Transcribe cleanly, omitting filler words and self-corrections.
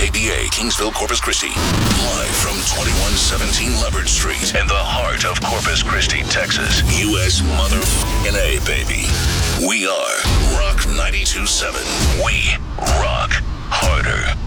WKBA, Kingsville, Corpus Christi. Live from 2117 Leopard Street in the heart of Corpus Christi, Texas. U.S. motherfucking A, baby. We are Rock 92.7. We rock harder.